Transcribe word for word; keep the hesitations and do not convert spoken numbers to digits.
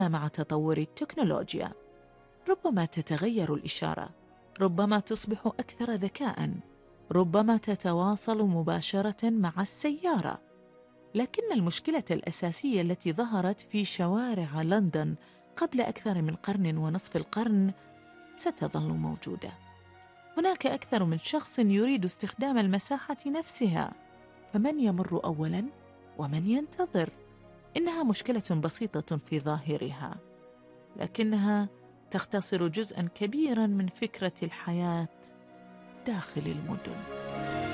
مع تطور التكنولوجيا. ربما تتغير الإشارة، ربما تصبح أكثر ذكاءً، ربما تتواصل مباشرة مع السيارة. لكن المشكلة الأساسية التي ظهرت في شوارع لندن قبل أكثر من قرن ونصف القرن ستظل موجودة. هناك أكثر من شخص يريد استخدام المساحة نفسها، فمن يمر أولاً ومن ينتظر؟ إنها مشكلة بسيطة في ظاهرها، لكنها تختصر جزءاً كبيراً من فكرة الحياة داخل المدن.